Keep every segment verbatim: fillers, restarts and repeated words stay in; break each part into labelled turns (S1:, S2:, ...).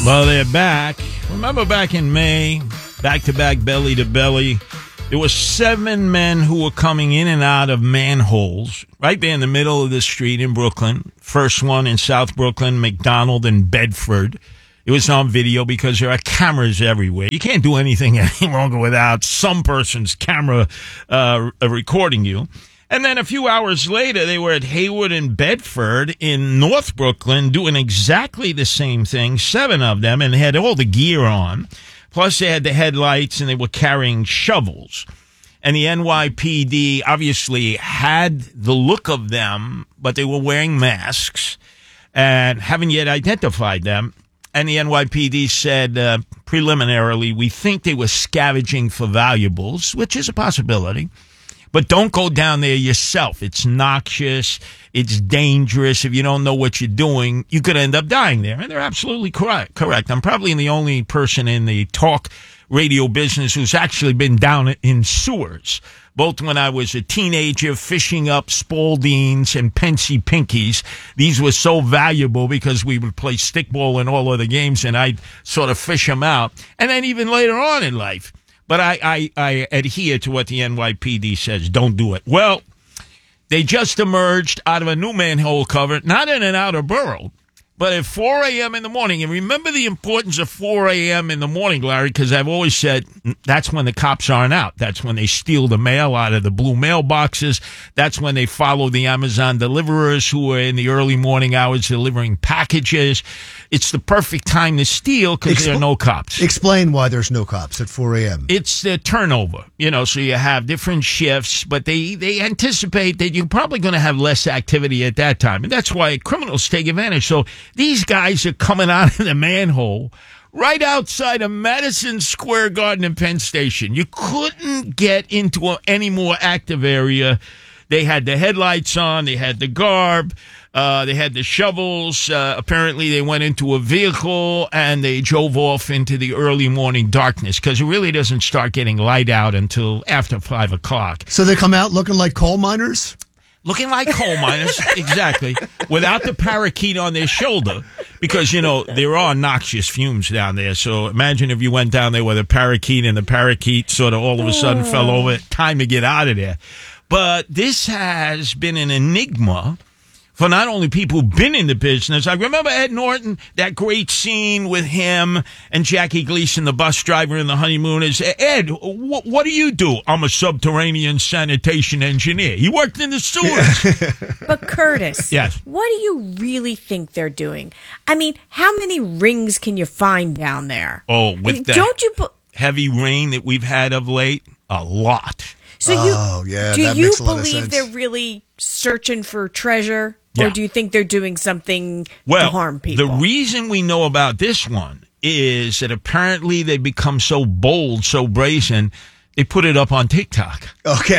S1: Well, they're back. Remember back in May, back-to-back belly-to-belly, there were seven men who were coming in and out of manholes right there in the middle of the street in Brooklyn. First one in South Brooklyn, McDonald and Bedford. It was on video because there are cameras everywhere. You can't do anything any longer without some person's camera uh, recording you. And then a few hours later, they were at Hayward and Bedford in North Brooklyn doing exactly the same thing, seven of them, and they had all the gear on. Plus, they had the headlights, and they were carrying shovels. And the N Y P D obviously had the look of them, but they were wearing masks and haven't yet identified them. And the N Y P D said uh, preliminarily, we think they were scavenging for valuables, which is a possibility. But don't go down there yourself. It's noxious. It's dangerous. If you don't know what you're doing, you could end up dying there. And they're absolutely correct. Correct. I'm probably the only person in the talk radio business who's actually been down in sewers, both when I was a teenager fishing up Spaldings and Pensy Pinkies. These were so valuable because we would play stickball in all of the games, and I'd sort of fish them out. And then even later on in life. But I, I, I adhere to what the N Y P D says. Don't do it. Well, they just emerged out of a new manhole cover, not in an outer borough, but at four a.m. in the morning. And remember the importance of four a.m. in the morning, Larry, because I've always said that's when the cops aren't out. That's when they steal the mail out of the blue mailboxes. That's when they follow the Amazon deliverers who are in the early morning hours delivering packages. It's the perfect time to steal because Expl- there are no cops.
S2: Explain why there's no cops at four a.m.
S1: It's the turnover, you know, so you have different shifts, but they, they anticipate that you're probably going to have less activity at that time. And that's why criminals take advantage. So these guys are coming out of the manhole right outside of Madison Square Garden and Penn Station. You couldn't get into a, any more active area. They had the headlights on. They had the garb. Uh, they had the shovels. Uh, apparently, they went into a vehicle and they drove off into the early morning darkness because it really doesn't start getting light out until after five o'clock.
S2: So they come out looking like coal miners?
S1: Looking like coal miners, exactly, without the parakeet on their shoulder, because, you know, there are noxious fumes down there. So imagine if you went down there with a parakeet and the parakeet sort of all of a sudden oh. fell over. Time to get out of there. But this has been an enigma for not only people who've been in the business. I remember Ed Norton, that great scene with him and Jackie Gleason, the bus driver in The Honeymooners. Ed, wh- what do you do? I'm a subterranean sanitation engineer. He worked in the sewers.
S3: But Curtis,
S1: yes.
S3: What do you really think they're doing? I mean, how many rings can you find down there?
S1: Oh, with the
S3: Don't you bu-
S1: heavy rain that we've had of late, a lot.
S3: So you,
S2: oh, yeah,
S3: do
S2: that
S3: you
S2: makes a lot of
S3: believe
S2: sense.
S3: they're really searching for treasure?
S1: Yeah.
S3: Or do you think they're doing something
S1: well,
S3: to harm people?
S1: The reason we know about this one is that apparently they become so bold, so brazen, they put it up on TikTok.
S2: Okay.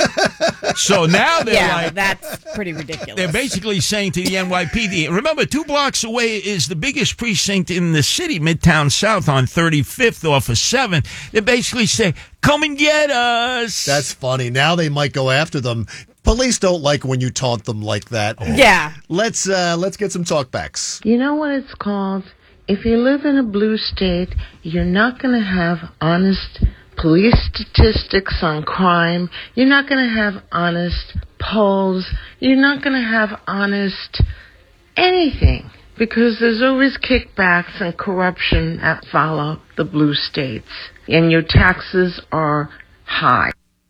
S1: So now they're
S3: yeah,
S1: like...
S3: that's pretty ridiculous.
S1: They're basically saying to the N Y P D, remember, two blocks away is the biggest precinct in the city, Midtown South, on thirty-fifth off of seventh. They basically say, come and get us.
S2: That's funny. Now they might go after them. Police don't like when you taunt them like that.
S3: Yeah.
S2: Let's uh, let's get some talkbacks.
S4: You know what it's called? If you live in a blue state, you're not going to have honest police statistics on crime. You're not going to have honest polls. You're not going to have honest anything, because there's always kickbacks and corruption that follow the blue states, and your taxes are high.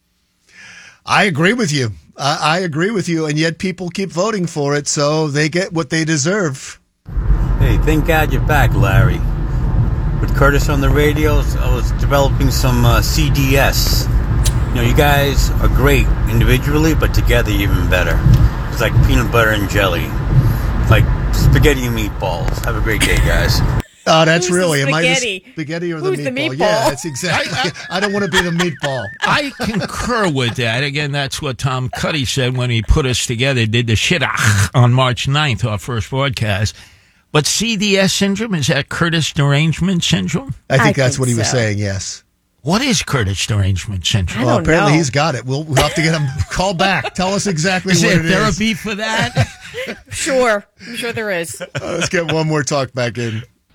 S2: I agree with you. I, I agree with you, and yet people keep voting for it, so they get what they deserve.
S5: Hey, thank God you're back, Larry. With Curtis on the radio, I was developing some uh, C D S. You know, you guys are great individually, but together even better. It's like peanut butter and jelly. Like spaghetti and meatballs. Have a great day, guys.
S2: Oh, that's
S3: Who's
S2: really,
S3: the
S2: am I the
S3: spaghetti?
S2: spaghetti or
S3: Who's
S2: the
S3: the
S2: meatball?
S3: meatball?
S2: Yeah, that's exactly. I don't want to be the meatball.
S1: I concur with that. Again, that's what Tom Cuddy said when he put us together, did the shit on March ninth, our first broadcast. But C D S syndrome, is that Curtis derangement syndrome?
S2: I think
S3: I
S2: that's
S3: think
S2: what he was
S3: so.
S2: saying, yes.
S1: What is Curtis derangement syndrome?
S3: I
S2: Well,
S3: don't
S2: apparently
S3: know.
S2: he's got it. We'll, we'll have to get him call back. Tell us exactly
S1: Is
S2: what
S1: there
S2: it is.
S1: therapy for that?
S3: Sure. I'm sure there is.
S2: Uh, let's get one more talk back in.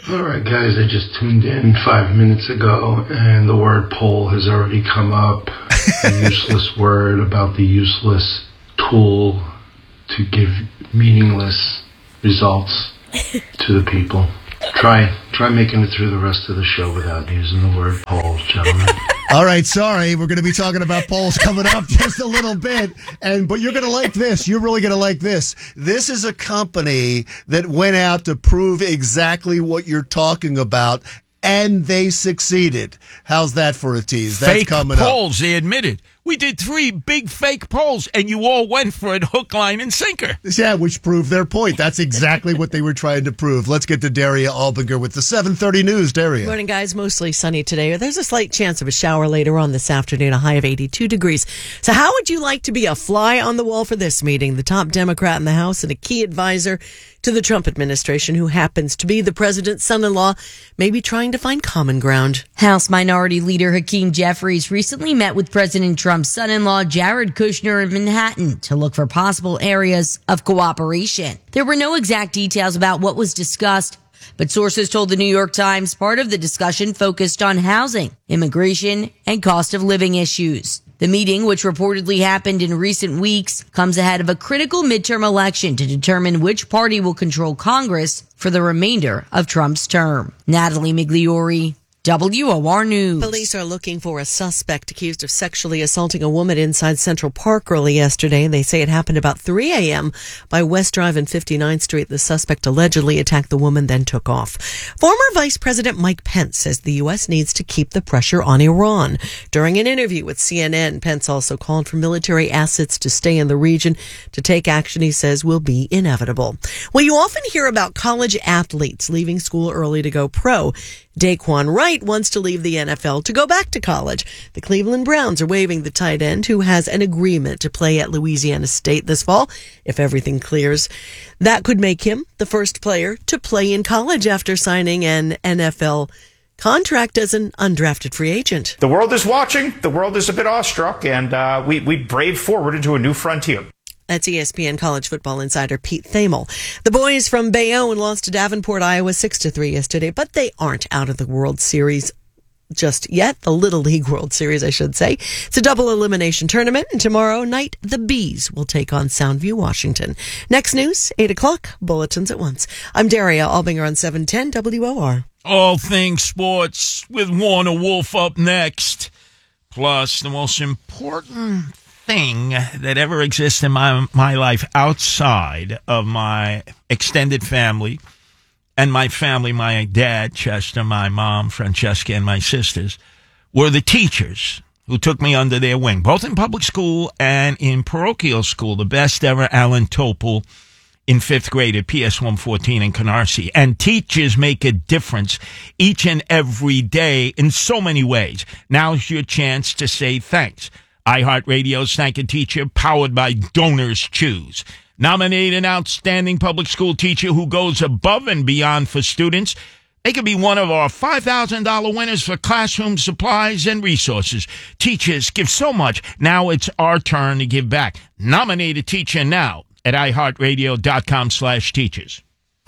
S6: All right, guys, I just tuned in five minutes ago, and the word poll has already come up. A useless word about the useless tool to give meaningless results to the people. Try try making it through the rest of the show without using the word poll, gentlemen.
S2: All right, sorry. We're going to be talking about polls coming up just a little bit. And but you're going to like this. You're really going to like this. This is a company that went out to prove exactly what you're talking about, and they succeeded. How's that for a tease? That's
S1: Fake
S2: coming
S1: polls,
S2: up.
S1: they admitted. We did three big fake polls, and you all went for it hook, line, and sinker.
S2: Yeah, which proved their point. That's exactly what they were trying to prove. Let's get to Daria Albinger with the seven thirty news. Daria.
S7: Morning, guys. Mostly sunny today. There's a slight chance of a shower later on this afternoon, a high of eighty-two degrees. So how would you like to be a fly on the wall for this meeting? The top Democrat in the House and a key advisor to the Trump administration, who happens to be the president's son-in-law, may be trying to find common ground.
S8: House Minority Leader Hakeem Jeffries recently met with President Trump's son-in-law Jared Kushner in Manhattan to look for possible areas of cooperation. There were no exact details about what was discussed, but sources told the New York Times part of the discussion focused on housing, immigration, and cost of living issues. The meeting, which reportedly happened in recent weeks, comes ahead of a critical midterm election to determine which party will control Congress for the remainder of Trump's term. Natalie Migliori, W O R News.
S7: Police are looking for a suspect accused of sexually assaulting a woman inside Central Park early yesterday. They say it happened about three a.m. by West Drive and fifty-ninth Street. The suspect allegedly attacked the woman, then took off. Former Vice President Mike Pence says the U S needs to keep the pressure on Iran. During an interview with C N N, Pence also called for military assets to stay in the region. To take action, he says, will be inevitable. Well, you often hear about college athletes leaving school early to go pro. Daquan Wright wants to leave the N F L to go back to college. The Cleveland Browns are waiving the tight end, who has an agreement to play at Louisiana State this fall, if everything clears. That could make him the first player to play in college after signing an N F L contract as an undrafted free agent.
S9: The world is watching. The world is a bit awestruck, and uh, we, we brave forward into a new frontier.
S7: That's E S P N college football insider Pete Thamel. The boys from Bayonne lost to Davenport, Iowa, six to three yesterday, but they aren't out of the World Series just yet. The Little League World Series, I should say. It's a double elimination tournament, and tomorrow night, the Bees will take on Soundview, Washington. Next news, eight o'clock, bulletins at once. I'm Daria Albinger on seven ten W O R.
S1: All things sports with Warner Wolf up next. Plus, the most important thing that ever exists in my my life outside of my extended family and my family, my dad, Chester, my mom, Francesca, and my sisters, were the teachers who took me under their wing, both in public school and in parochial school. The best ever, Alan Topol, in fifth grade at P S one fourteen in Canarsie. And teachers make a difference each and every day in so many ways. Now's your chance to say thanks. iHeartRadio's Thank a Teacher, powered by Donors Choose. Nominate an outstanding public school teacher who goes above and beyond for students. They could be one of our five thousand dollars winners for classroom supplies and resources. Teachers give so much. Now it's our turn to give back. Nominate a teacher now at iHeartRadio.com slash teachers.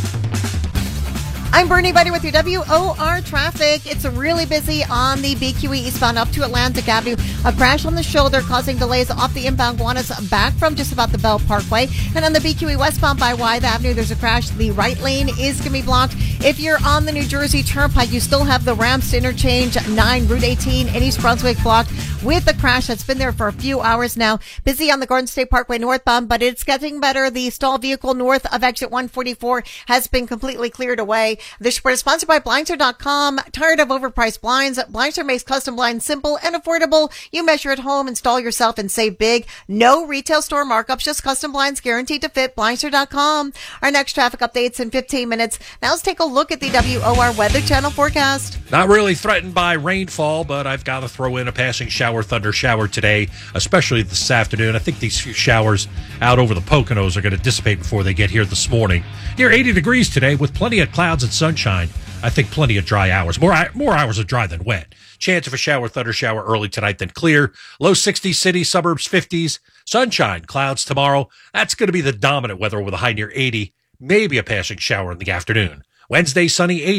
S10: I'm Bernie Buddy with your W O R traffic. It's really busy on the B Q E eastbound up to Atlantic Avenue. A crash on the shoulder causing delays off the inbound Gowanus back from just about the Bell Parkway. And on the B Q E westbound by Wythe Avenue, there's a crash. The right lane is going to be blocked. If you're on the New Jersey Turnpike, you still have the ramps to interchange nine, Route eighteen in East Brunswick blocked with the crash that's been there for a few hours now. Busy on the Garden State Parkway northbound, but it's getting better. The stalled vehicle north of exit one forty-four has been completely cleared away. This report is sponsored by Blinds dot com. Tired of overpriced blinds? Blindster makes custom blinds simple and affordable. You measure at home, install yourself, and save big. No retail store markups, just custom blinds guaranteed to fit. Blinds dot com. Our next traffic update's in fifteen minutes. Now let's take a look at the W O R Weather Channel forecast.
S11: Not really threatened by rainfall, but I've got to throw in a passing shower, thunder shower today, especially this afternoon. I think these few showers out over the Poconos are going to dissipate before they get here this morning. Near eighty degrees today with plenty of clouds and sunshine. I think plenty of dry hours. More more hours of dry than wet. Chance of a shower, thunder shower early tonight, then clear. Low sixties, city, suburbs fifties. Sunshine, clouds tomorrow. That's going to be the dominant weather with a high near eighty. Maybe a passing shower in the afternoon. Wednesday, sunny, eighty.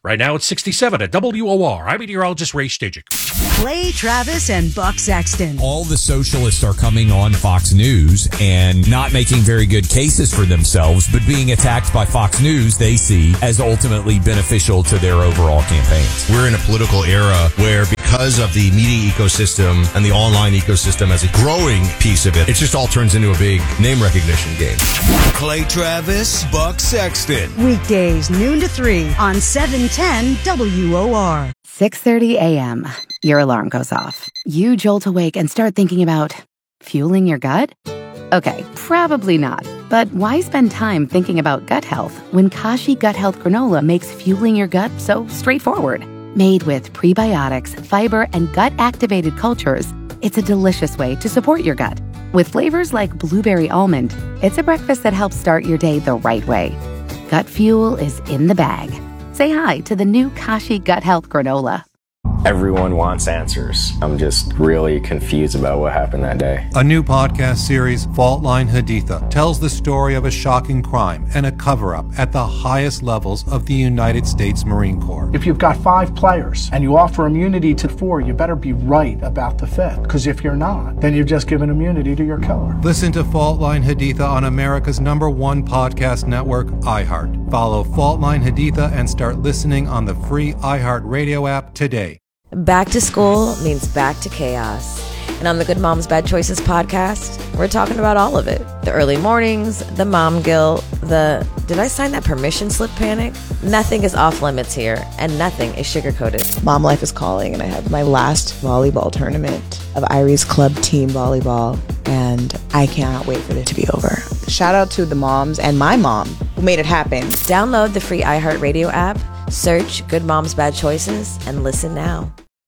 S11: Right now it's sixty-seven at W O R. I'm meteorologist Ray Stajic.
S12: Clay Travis and Buck Sexton.
S13: All the socialists are coming on Fox News and not making very good cases for themselves, but being attacked by Fox News they see as ultimately beneficial to their overall campaigns.
S14: We're in a political era where because of the media ecosystem and the online ecosystem as a growing piece of it, it just all turns into a big name recognition game.
S15: Clay Travis, Buck Sexton.
S12: Weekdays, noon to three on seven ten W O R.
S16: six thirty a.m. Your alarm goes off. You jolt awake and start thinking about fueling your gut? Okay, probably not. But why spend time thinking about gut health when Kashi Gut Health Granola makes fueling your gut so straightforward? Made with prebiotics, fiber, and gut-activated cultures, it's a delicious way to support your gut. With flavors like blueberry almond, it's a breakfast that helps start your day the right way. Gut fuel is in the bag. Say hi to the new Kashi Gut Health Granola.
S17: Everyone wants answers. I'm just really confused about what happened that day.
S18: A new podcast series, Fault Line Haditha, tells the story of a shocking crime and a cover-up at the highest levels of the United States Marine Corps.
S19: If you've got five players and you offer immunity to four, you better be right about the fifth. Because if you're not, then you've just given immunity to your killer.
S18: Listen to Fault Line Haditha on America's number one podcast network, iHeart. Follow Fault Line Haditha and start listening on the free iHeart Radio app today.
S20: Back to school means back to chaos. And on the Good Moms Bad Choices podcast, we're talking about all of it. The early mornings, the mom guilt, the did I sign that permission slip panic? Nothing is off limits here, and nothing is sugar-coated.
S21: Mom life is calling, and I have my last volleyball tournament of Irie's Club Team Volleyball, and I cannot wait for it to be over. Shout out to the moms and my mom who made it happen.
S20: Download the free iHeartRadio app, search Good Moms Bad Choices, and listen now.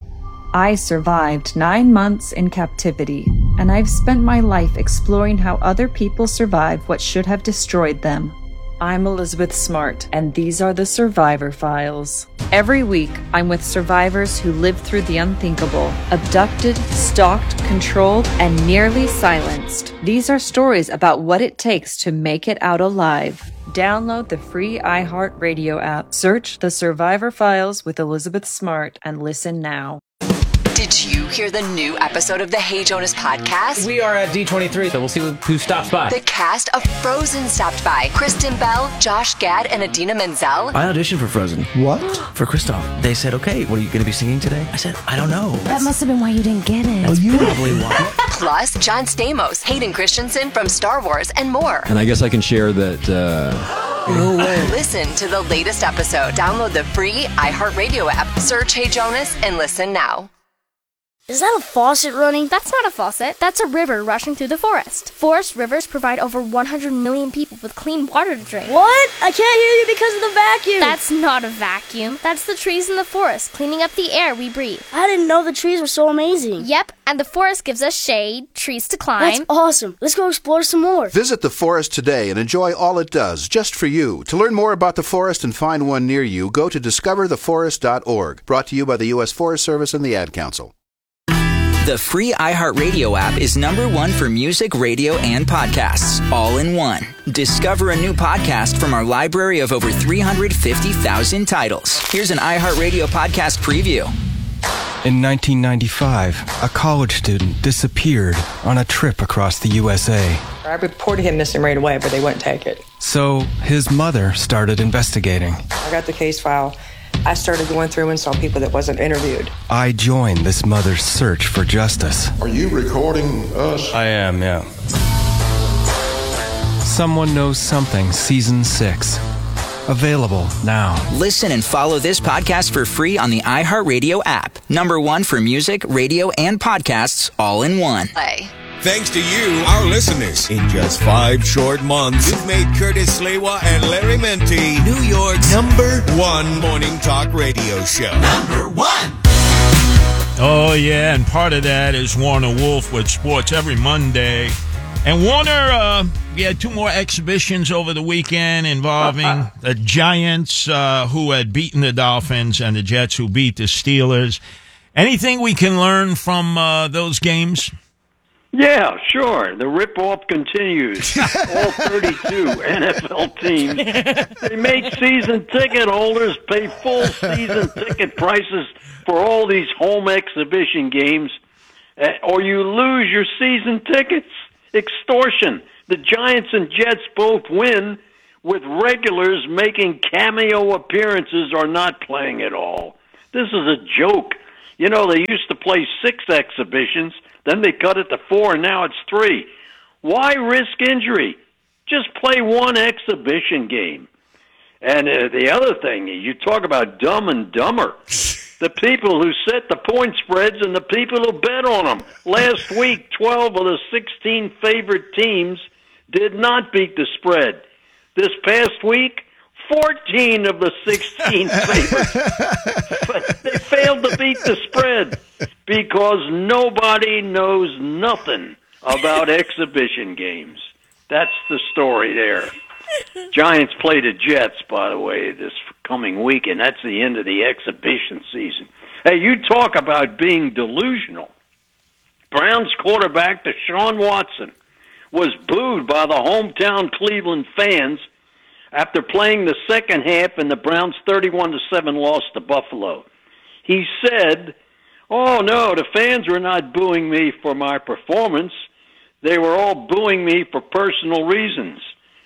S22: I survived nine months in captivity, and I've spent my life exploring how other people survive what should have destroyed them. I'm Elizabeth Smart, and these are the Survivor Files. Every week, I'm with survivors who lived through the unthinkable, abducted, stalked, controlled, and nearly silenced. These are stories about what it takes to make it out alive. Download the free iHeartRadio app, search The Survivor Files with Elizabeth Smart, and listen now.
S23: Did you hear the new episode of the Hey Jonas podcast?
S24: We are at D twenty-three, so we'll see who stops by.
S23: The cast of Frozen stopped by. Kristen Bell, Josh Gad, and Adina Menzel.
S24: I auditioned for Frozen.
S2: What?
S24: For Kristoff. They said, okay, what are you going to be singing today? I said, I don't know.
S23: That must have been why you didn't get it.
S24: That's probably why.
S23: Plus, John Stamos, Hayden Christensen from Star Wars, and more.
S25: And I guess I can share that, uh...
S23: No way. Listen to the latest episode. Download the free iHeartRadio app. Search Hey Jonas and listen now.
S26: Is that a faucet running? That's not a faucet. That's a river rushing through the forest. Forest rivers provide over one hundred million people with clean water to drink.
S27: What? I can't hear you because of the vacuum.
S26: That's not a vacuum. That's the trees in the forest cleaning up the air we breathe.
S27: I didn't know the trees were so amazing.
S26: Yep, and the forest gives us shade, trees to climb.
S27: That's awesome. Let's go explore some more.
S28: Visit the forest today and enjoy all it does, just for you. To learn more about the forest and find one near you, go to discover the forest dot org. Brought to you by the U S Forest Service and the Ad Council.
S29: The free iHeartRadio app is number one for music, radio, and podcasts, all in one. Discover a new podcast from our library of over three hundred fifty thousand titles. Here's an iHeartRadio podcast preview.
S30: In nineteen ninety-five, a college student disappeared on a trip across the U S A.
S31: I reported him missing right away, but they wouldn't take it.
S30: So his mother started investigating.
S31: I got the case file. I started going through and saw people that wasn't interviewed.
S30: I joined this mother's search for justice.
S32: Are you recording us?
S30: I am, yeah. Someone Knows Something, Season six. Available now.
S29: Listen and follow this podcast for free on the iHeartRadio app. Number one for music, radio, and podcasts, all in one.
S23: Play.
S15: Thanks to you, our listeners. In just five short months, you've made Curtis Sliwa and Larry Menti New York's number one morning talk radio show. Number one!
S1: Oh, yeah, and part of that is Warner Wolf with sports every Monday. And Warner, uh, we had two more exhibitions over the weekend involving the Giants, uh, who had beaten the Dolphins, and the Jets, who beat the Steelers. Anything we can learn from uh, those games?
S3: Yeah, sure. The rip-off continues. All thirty-two N F L teams. They make season ticket holders pay full season ticket prices for all these home exhibition games, uh, or you lose your season tickets. Extortion. The Giants and Jets both win, with regulars making cameo appearances or not playing at all. This is a joke. You know, they used to play six exhibitions, then they cut it to four, and now it's three. Why risk injury? Just play one exhibition game. And uh, the other thing, you talk about dumb and dumber. The people who set the point spreads and the people who bet on them. Last week, twelve of the sixteen favorite teams did not beat the spread. This past week, fourteen of the sixteen favorites. But they failed to beat the spread because nobody knows nothing about exhibition games. That's the story there. Giants play the Jets, by the way, this coming week, and that's the end of the exhibition season. Hey, you talk about being delusional. Browns quarterback Deshaun Watson was booed by the hometown Cleveland fans after playing the second half in the Browns' thirty-one to seven loss to Buffalo. He said, "Oh, no, the fans were not booing me for my performance. They were all booing me for personal reasons."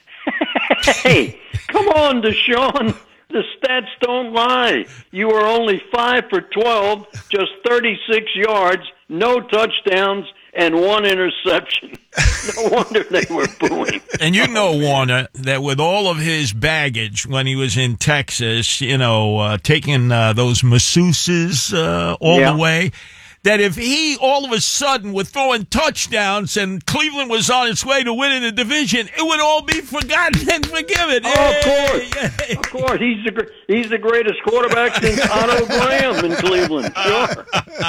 S3: Hey, come on, Deshaun. The stats don't lie. You were only five for twelve, just thirty-six yards, no touchdowns, and one interception. No wonder they were booing.
S1: And you know, Warner, that with all of his baggage when he was in Texas, you know, uh, taking uh, those masseuses uh, all
S3: Yeah.
S1: the way, that if he all of a sudden were throwing touchdowns and Cleveland was on its way to winning the division, it would all be forgotten and forgiven.
S3: Oh, of course. Of course. He's the, gr- he's the greatest quarterback since Otto Graham in Cleveland. Sure.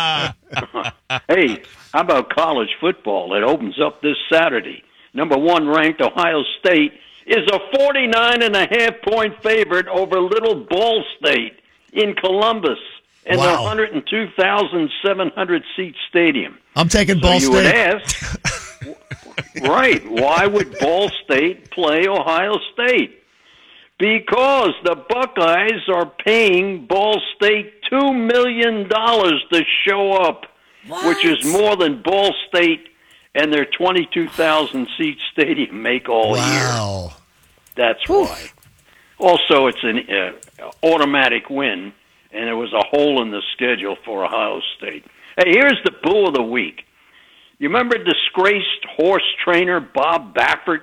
S3: Hey, how about college football? It opens up this Saturday. Number one ranked Ohio State is a forty-nine and a half point favorite over Little Ball State in Columbus in
S2: Wow.
S3: their one hundred two thousand seven hundred seat stadium.
S2: I'm taking
S3: So
S2: Ball
S3: you
S2: State.
S3: would ask, right, why would Ball State play Ohio State? Because the Buckeyes are paying Ball State two million dollars to show up, which is more than Ball State and their twenty-two thousand seat stadium make all
S2: Wow.
S3: year. That's why. Also, it's an uh, automatic win, and there was a hole in the schedule for Ohio State. Hey, here's the Bull of the Week. You remember disgraced horse trainer Bob Baffert?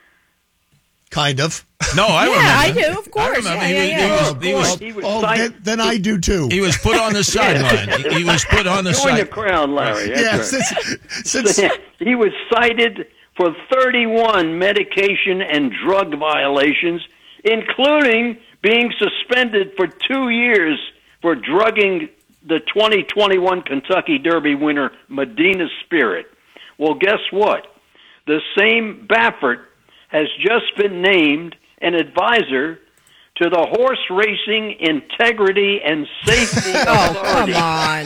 S2: Kind of.
S1: No, I
S4: Yeah,
S1: remember.
S4: I do, of course.
S1: I remember.
S4: Yeah,
S1: he,
S4: yeah,
S1: was,
S3: Of
S1: he, was,
S3: course,
S1: he
S3: he
S1: was
S3: was
S2: Oh,
S3: cited-
S2: then, then I do too.
S1: he was put on the sideline. He, he was put on the
S3: Join the
S1: sideline.
S3: crowd, Larry. That's
S2: yeah,
S3: right.
S2: since, since
S3: He was cited for thirty-one medication and drug violations, including being suspended for two years for drugging the twenty twenty-one Kentucky Derby winner Medina Spirit. Well, guess what? The same Baffert has just been named an advisor to the Horse Racing Integrity and Safety
S4: Oh,
S3: Authority.
S4: come on.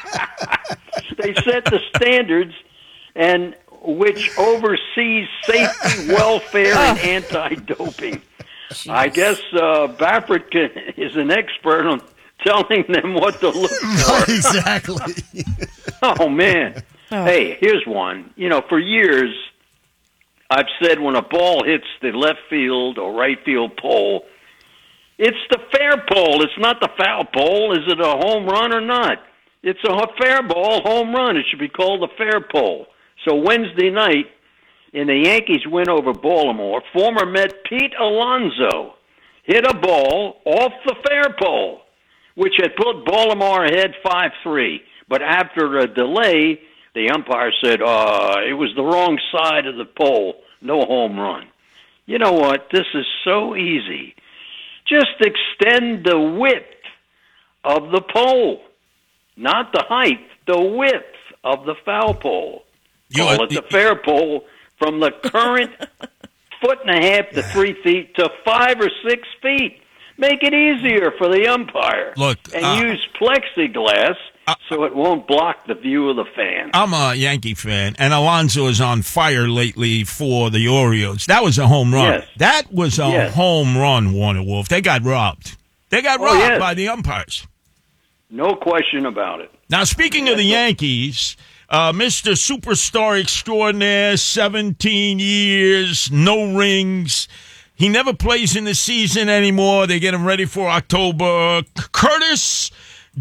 S3: They set the standards and which oversees safety, welfare, and anti-doping. I guess uh, Baffert can, is an expert on telling them what to look for.
S2: exactly.
S3: Oh, man. Hey, here's one. You know, for years, I've said when a ball hits the left field or right field pole, it's the fair pole. It's not the foul pole. Is it a home run or not? It's a fair ball, home run. It should be called the fair pole. So Wednesday night, in the Yankees win over Baltimore, former Met Pete Alonso hit a ball off the fair pole, which had put Baltimore ahead five three. But after a delay, the umpire said, uh, it was the wrong side of the pole, no home run. You know what? This is so easy. Just extend the width of the pole, not the height, the width of the foul pole.
S1: You-
S3: Call it the fair pole from the current foot and a half to three feet to five or six feet. Make it easier for the umpire.
S1: Look,
S3: and
S1: uh,
S3: use plexiglass uh, so it won't block the view of the fan.
S1: I'm a Yankee fan, and Alonso is on fire lately for the Orioles. That was a home run.
S3: Yes.
S1: That was a
S3: yes.
S1: home run, Warner Wolf. They got robbed. They got
S3: oh,
S1: robbed
S3: yes.
S1: by the umpires.
S3: No question about it.
S1: Now, speaking of the Yankees, uh, Mister Superstar Extraordinaire, seventeen years, no rings. He never plays in the season anymore. They get him ready for October. Curtis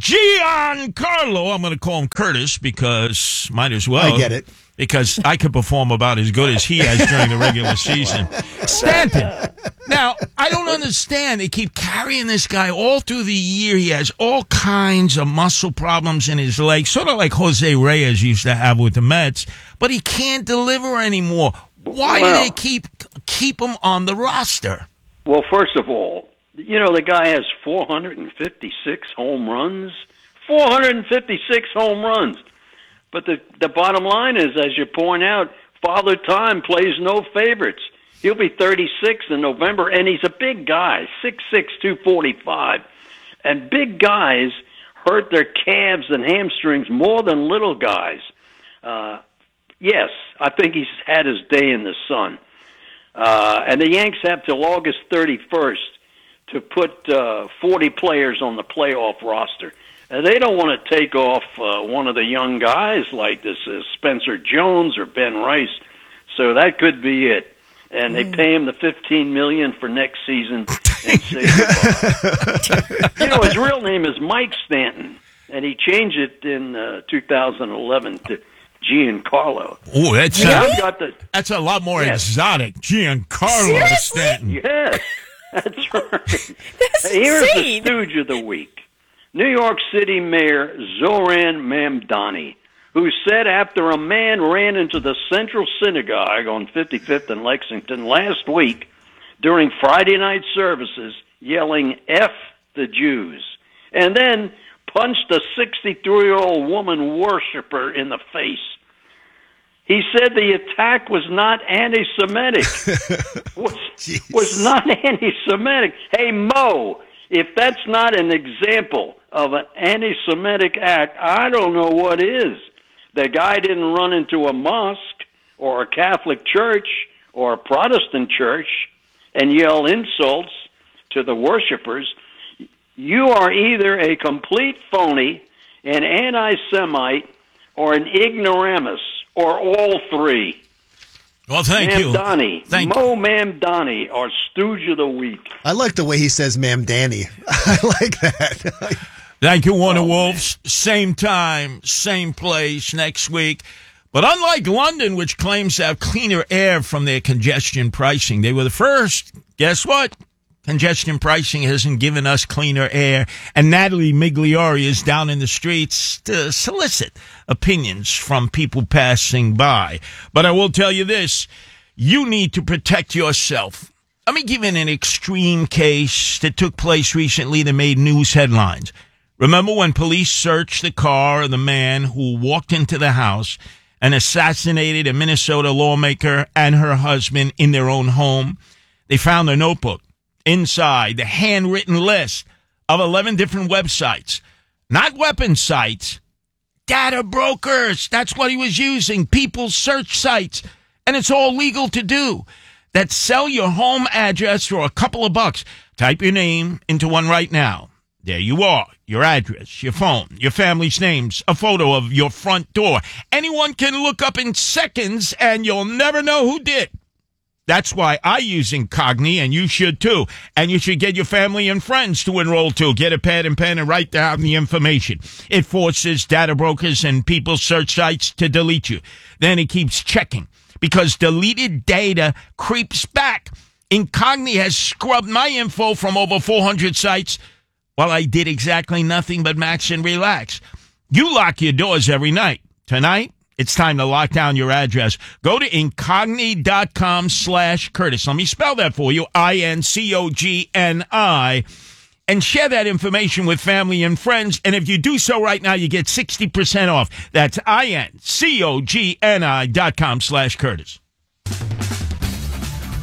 S1: Giancarlo. I'm going to call him Curtis because might as well.
S2: I get it.
S1: Because I could perform about as good as he has during the regular season. Stanton. Now, I don't understand. They keep carrying this guy all through the year. He has all kinds of muscle problems in his legs, sort of like Jose Reyes used to have with the Mets, but he can't deliver anymore. Why
S3: well,
S1: do they keep keep him on the roster?
S3: Well, first of all, you know, the guy has four hundred fifty-six home runs. four hundred fifty-six home runs. But the, the bottom line is, as you point out, Father Time plays no favorites. He'll be thirty-six in November, and he's a big guy, six six, two forty-five. And big guys hurt their calves and hamstrings more than little guys. Uh, yes, I think he's had his day in the sun. Uh, and the Yanks have till August thirty-first to put uh, forty players on the playoff roster. And they don't want to take off uh, one of the young guys like this uh, Spencer Jones or Ben Rice. So that could be it. And they pay him the fifteen million dollars for next season and say goodbye. You know, his real name is Mike Stanton, and he changed it in uh, two thousand eleven to Giancarlo.
S1: Oh, that's
S3: yeah,
S1: uh,
S3: I've got the,
S1: that's a lot more
S3: yes.
S1: exotic. Giancarlo
S3: Seriously?
S1: Stanton.
S3: Yes, that's right.
S20: That's
S3: Here's
S20: insane.
S3: the stooge of the week. New York City Mayor Zoran Mamdani, who said after a man ran into the Central Synagogue on fifty-fifth and Lexington last week during Friday night services, yelling, F the Jews, and then punched a sixty-three-year-old woman worshiper in the face. He said the attack was not anti-Semitic. was, was not anti-Semitic. Hey, Mo, if that's not an example of an anti-Semitic act, I don't know what is. The guy didn't run into a mosque or a Catholic church or a Protestant church and yell insults to the worshipers. You are either a complete phony, an anti-Semite, or an ignoramus, or all three.
S1: Well, thank you.
S3: Mamdani,
S1: Thank
S3: Mo Mamdani, our stooge of the week.
S2: I like the way he says Ma'am Danny. I like that.
S1: Thank you, Warner
S3: Oh,
S1: Wolves. Same time, same place next week. But unlike London, which claims to have cleaner air from their congestion pricing, they were the first. Guess what? Congestion pricing hasn't given us cleaner air. And Natalie Migliori is down in the streets to solicit opinions from people passing by. But I will tell you this. You need to protect yourself. Let me give you an extreme case that took place recently that made news headlines. Remember when police searched the car of the man who walked into the house and assassinated a Minnesota lawmaker and her husband in their own home? They found a notebook. Inside, the handwritten list of eleven different websites. Not weapon sites. Data brokers. That's what he was using. People's search sites. And it's all legal to do. That sell your home address for a couple of bucks. Type your name into one right now. There you are. Your address, your phone, your family's names, a photo of your front door. Anyone can look up in seconds and you'll never know who did. That's why I use Incogni, and you should too. And you should get your family and friends to enroll too. Get a pad and pen and write down the information. It forces data brokers and people's search sites to delete you. Then it keeps checking because deleted data creeps back. Incogni has scrubbed my info from over four hundred sites while I did exactly nothing but max and relax. You lock your doors every night. Tonight, it's time to lock down your address. Go to Incogni.com slash Curtis. Let me spell that for you. I N C O G N I. And share that information with family and friends. And if you do so right now, you get sixty percent off. That's I N C O G N I dot com slash Curtis.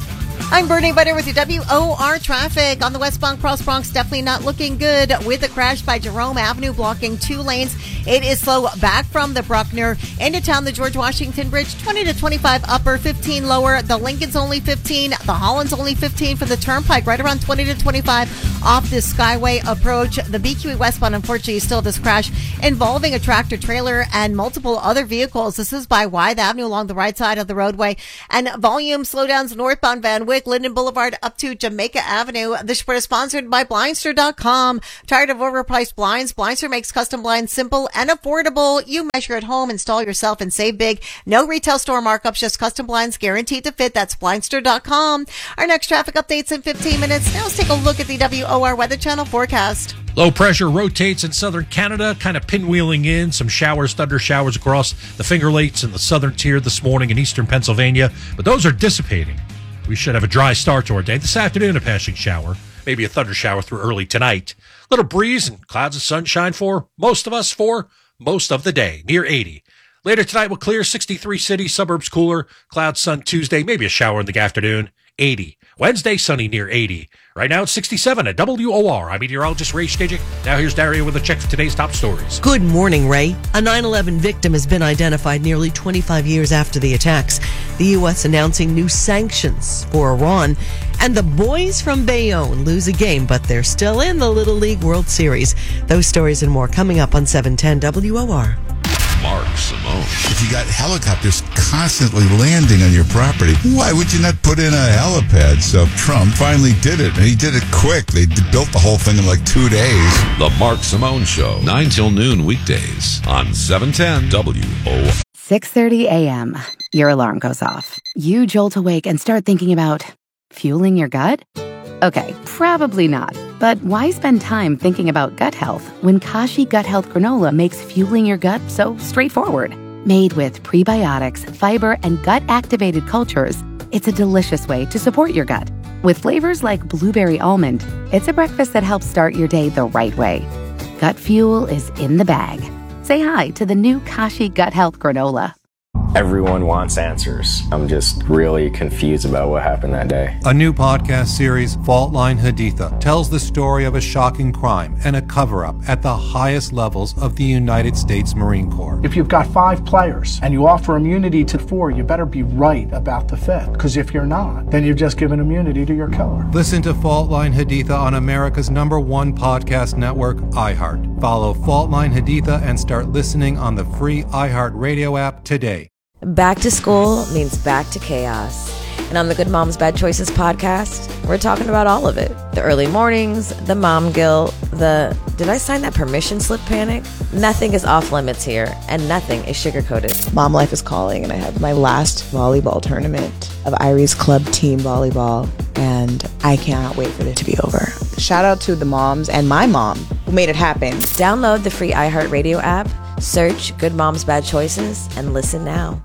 S4: I'm Bernie Butter with your W O R traffic. On the West Bronx, Cross Bronx, definitely not looking good with a crash by Jerome Avenue blocking two lanes. It is slow back from the Bruckner into town, the George Washington Bridge, twenty to twenty-five upper, fifteen lower. The Lincoln's only fifteen. The Holland's only fifteen for the Turnpike, right around twenty to twenty-five off the Skyway approach. The B Q E westbound, unfortunately, still this crash involving a tractor trailer and multiple other vehicles. This is by Wythe Avenue along the right side of the roadway. And volume slowdowns northbound Van Wyck, Linden Boulevard up to Jamaica Avenue. This report is sponsored by Blindster dot com. Tired of overpriced blinds? Blindster makes custom blinds simple and affordable. You measure at home, install yourself, and save big. No retail store markups, just custom blinds guaranteed to fit. That's Blindster dot com. Our next traffic update's in fifteen minutes. Now let's take a look at the W O R Weather Channel forecast.
S5: Low pressure rotates in southern Canada, kind of pinwheeling in. Some showers, thunder showers across the Finger Lakes and the southern tier this morning in eastern Pennsylvania, but those are dissipating. We should have a dry start to our day. This afternoon, a passing shower, maybe a thunder shower through early tonight. Little breeze and clouds of sunshine for most of us for most of the day, near eighty. Later tonight, we'll clear sixty-three city, suburbs cooler, cloud sun Tuesday, maybe a shower in the afternoon, eighty. Wednesday, sunny near eighty. Right now, it's sixty-seven at W O R. I'm meteorologist Ray Stejik. Now here's Daria with a check for today's top stories.
S6: Good morning, Ray. A nine eleven victim has been identified nearly twenty-five years after the attacks. The U S announcing new sanctions for Iran. And the boys from Bayonne lose a game, but they're still in the Little League World Series. Those stories and more coming up on seven ten W O R.
S7: Mark Simone. If you got helicopters constantly landing on your property, why would you not put in a helipad? So Trump finally did it, and he did it quick. They built the whole thing in like two days.
S8: The Mark Simone Show, nine till noon weekdays on seven ten W O R.
S9: six thirty a.m. Your alarm goes off. You jolt awake and start thinking about fueling your gut? Okay, probably not. But why spend time thinking about gut health when Kashi Gut Health Granola makes fueling your gut so straightforward? Made with prebiotics, fiber, and gut-activated cultures, it's a delicious way to support your gut. With flavors like blueberry almond, it's a breakfast that helps start your day the right way. Gut fuel is in the bag. Say hi to the new Kashi Gut Health Granola.
S17: Everyone wants answers. I'm just really confused about what happened that day.
S18: A new podcast series, Fault Line Haditha, tells the story of a shocking crime and a cover-up at the highest levels of the United States Marine Corps.
S19: If you've got five players and you offer immunity to four, you better be right about the fifth. Because if you're not, then you've just given immunity to your killer.
S18: Listen to Fault Line Haditha on America's number one podcast network, iHeart. Follow Fault Line Haditha and start listening on the free iHeart Radio app today.
S20: Back to school means back to chaos. And on the Good Moms Bad Choices podcast, we're talking about all of it. The early mornings, the mom guilt, the did I sign that permission slip panic? Nothing is off limits here, and nothing is sugar-coated.
S21: Mom life is calling, and I have my last volleyball tournament of Iris Club Team Volleyball, and I cannot wait for it to be over. Shout out to the moms and my mom who made it happen.
S20: Download the free iHeartRadio app, search Good Moms Bad Choices, and listen now.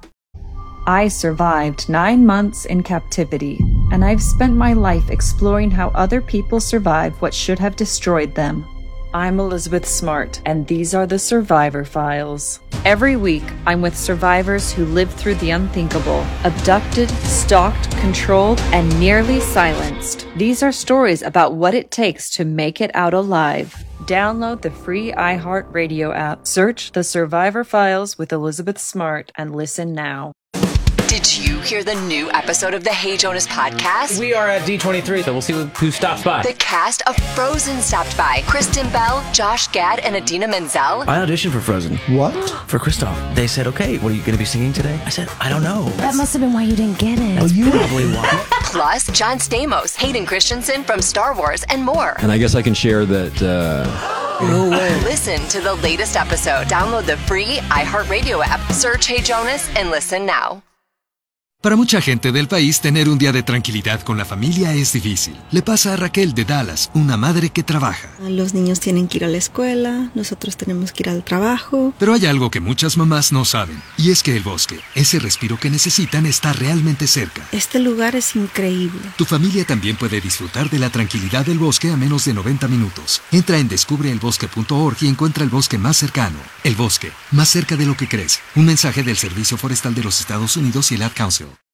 S22: I survived nine months in captivity, and I've spent my life exploring how other people survive what should have destroyed them. I'm Elizabeth Smart, and these are the Survivor Files. Every week, I'm with survivors who lived through the unthinkable, abducted, stalked, controlled, and nearly silenced. These are stories about what it takes to make it out alive. Download the free iHeartRadio app, search The Survivor Files with Elizabeth Smart, and listen now.
S23: Did you hear the new episode of the Hey Jonas podcast?
S10: We are at D twenty-three, so we'll see who stops by.
S23: The cast of Frozen stopped by. Kristen Bell, Josh Gad, and Adina Menzel.
S24: I auditioned for Frozen.
S2: What?
S24: For Kristoff. They said, okay, what are you going to be singing today? I said, I don't know.
S20: That must have been why you didn't get it.
S24: That's you probably why.
S23: Plus, John Stamos, Hayden Christensen from Star Wars, and more.
S25: And I guess I can share that... Uh...
S23: No way. Listen to the latest episode. Download the free iHeartRadio app. Search Hey Jonas and listen now.
S11: Para mucha gente del país, tener un día de tranquilidad con la familia es difícil. Le pasa a Raquel de Dallas, una madre que trabaja.
S12: Los niños tienen que ir a la escuela, nosotros tenemos que ir al trabajo.
S11: Pero hay algo que muchas mamás no saben, y es que el bosque, ese respiro que necesitan, está realmente cerca.
S12: Este lugar es increíble.
S11: Tu familia también puede disfrutar de la tranquilidad del bosque a menos de noventa minutos. Entra en descubre el bosque punto org y encuentra el bosque más cercano. El bosque, más cerca de lo que crees. Un mensaje del Servicio Forestal de los Estados Unidos y el Ad Council.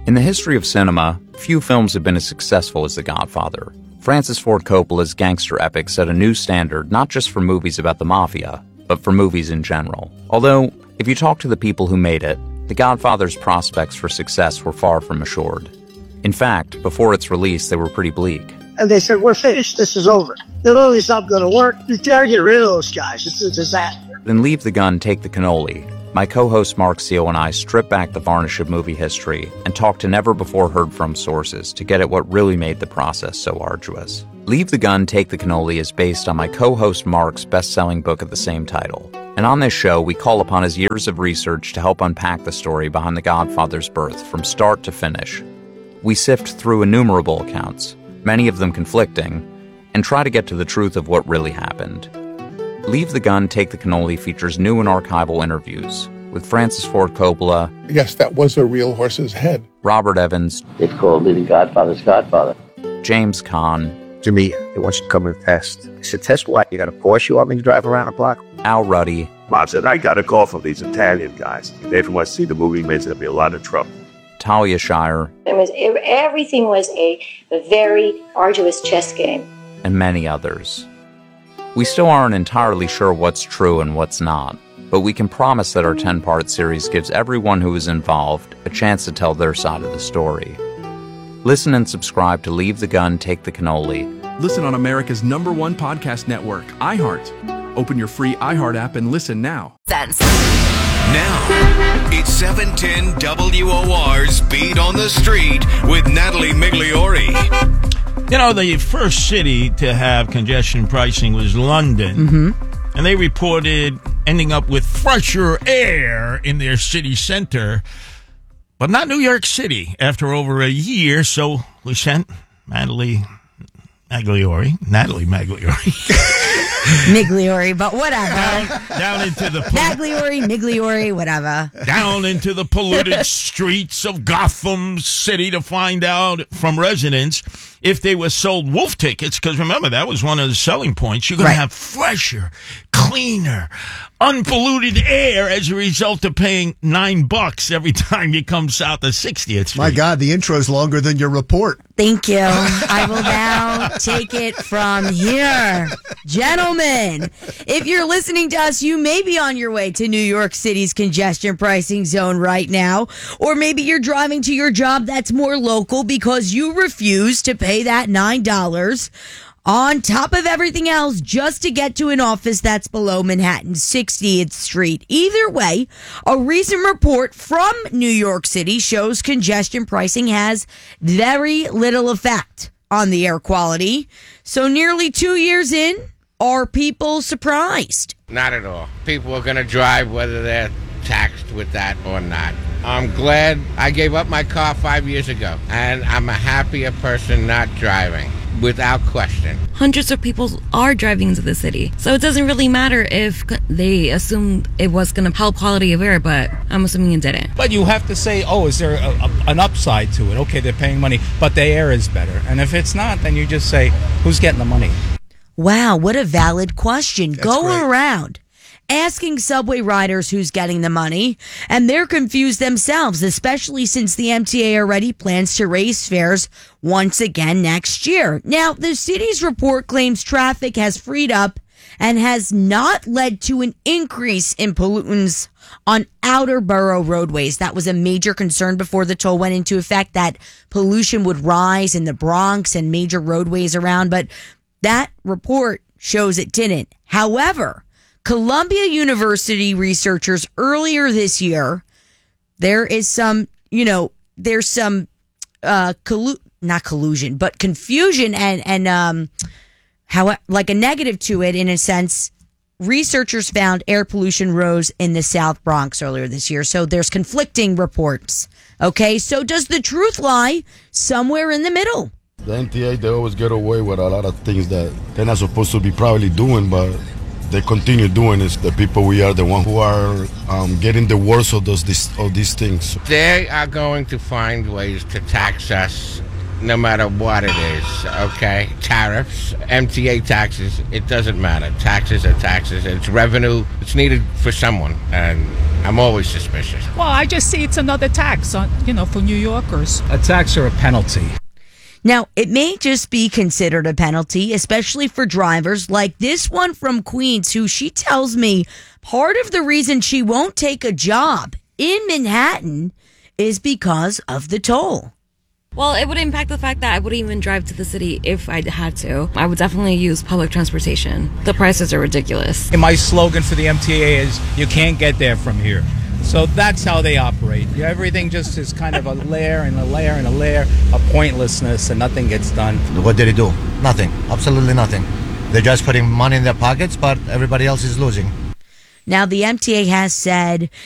S3: In the history of cinema, few films have been as successful as The Godfather. Francis Ford Coppola's gangster epic set a new standard not just for movies about the mafia, but for movies in general. Although, if you talk to the people who made it, The Godfather's prospects for success were far from assured. In fact, before its release, they were pretty bleak.
S13: And they said, we're finished, this is over. The movie's not going to work. You gotta get rid of those guys. It's a disaster.
S3: Then Leave the Gun, Take the Cannoli. My co-host Mark Seal and I strip back the varnish of movie history and talk to never-before-heard-from sources to get at what really made the process so arduous. Leave the Gun, Take the Cannoli is based on my co-host Mark's best-selling book of the same title. And on this show, we call upon his years of research to help unpack the story behind The Godfather's birth from start to finish. We sift through innumerable accounts, many of them conflicting, and try to get to the truth of what really happened. Leave the Gun, Take the Cannoli features new and archival interviews with Francis Ford Coppola.
S14: Yes, that was a real horse's head.
S3: Robert Evans.
S15: They called me the Godfather's Godfather.
S3: James Caan.
S16: To me, they want you to come and test. I said, test what? You got a Porsche you want me to drive around the block?
S3: Al Ruddy.
S26: Mom said, I got a call from these Italian guys. They didn't want to see the movie, means there'd be a lot of trouble.
S3: Talia Shire.
S27: It was, everything was a, a very arduous chess game.
S3: And many others. We still aren't entirely sure what's true and what's not, but we can promise that our ten-part series gives everyone who is involved a chance to tell their side of the story. Listen and subscribe to Leave the Gun, Take the Cannoli.
S28: Listen on America's number one podcast network, iHeart. Open your free iHeart app and listen now.
S29: Sense. Now, it's seven ten W O R's Beat on the Street with Natalie Migliori.
S1: You know, the first city to have congestion pricing was London.
S6: Mm-hmm.
S1: And they reported ending up with fresher air in their city center. But not New York City after over a year. So we sent Natalie Magliori. Natalie Magliori.
S6: Migliori, but whatever.
S1: Down, down into the...
S6: Pol- Magliori, Migliori, whatever.
S1: Down into the polluted streets of Gotham City to find out from residents if they were sold wolf tickets, because remember, that was one of the selling points. You're going
S6: Right.
S1: to have fresher, cleaner, unpolluted air as a result of paying nine bucks every time you come south of sixtieth Street.
S2: My God, the intro's longer than your report.
S6: Thank you. I will now take it from here. Gentlemen, if you're listening to us, you may be on your way to New York City's congestion pricing zone right now. Or maybe you're driving to your job that's more local because you refuse to pay that nine dollars on top of everything else just to get to an office that's below Manhattan's sixtieth Street. Either way, a recent report from New York City shows congestion pricing has very little effect on the air quality. So nearly two years in, are people surprised?
S30: Not at all. People are going to drive whether they're taxed with that or not. I'm glad I gave up my car five years ago, and I'm a happier person not driving. Without question.
S31: Hundreds of people are driving into the city. So it doesn't really matter if they assumed it was going to help quality of air, but I'm assuming it didn't.
S32: But you have to say, oh, is there a, a, an upside to it? Okay, they're paying money, but the air is better. And if it's not, then you just say, who's getting the money?
S6: Wow, what a valid question.
S2: That's
S6: Going
S2: great.
S6: around asking subway riders who's getting the money, and they're confused themselves, especially since the M T A already plans to raise fares once again next year. Now, the city's report claims traffic has freed up and has not led to an increase in pollutants on outer borough roadways. That was a major concern before the toll went into effect, that pollution would rise in the Bronx and major roadways around, but that report shows it didn't. However, Columbia University researchers earlier this year, there is some, you know, there's some, uh, collu- not collusion, but confusion and, and, um, how, like a negative to it in a sense. Researchers found air pollution rose in the South Bronx earlier this year. So there's conflicting reports. Okay. So does the truth lie somewhere in the middle?
S33: The M T A, they always get away with a lot of things that they're not supposed to be probably doing, but they continue doing it. The people, we are the ones who are um, getting the worst of those this, of these things.
S30: They are going to find ways to tax us no matter what it is, okay? Tariffs, M T A taxes, it doesn't matter. Taxes are taxes. It's revenue. It's needed for someone, and I'm always suspicious.
S4: Well, I just see it's another tax on, you know, for New Yorkers.
S32: A tax or a penalty.
S5: Now, it may just be considered a penalty, especially for drivers like this one from Queens, who she tells me part of the reason she won't take a job in Manhattan is because of the toll.
S31: Well, it would impact the fact that I wouldn't even drive to the city if I had to. I would definitely use public transportation. The prices are ridiculous.
S32: And my slogan for the M T A is, you can't get there from here. So that's how they operate. Everything just is kind of a layer and a layer and a layer of pointlessness, and nothing gets done.
S7: What did he do? Nothing. Absolutely nothing. They're just putting money in their pockets, but everybody else is losing.
S5: Now, the M T A has said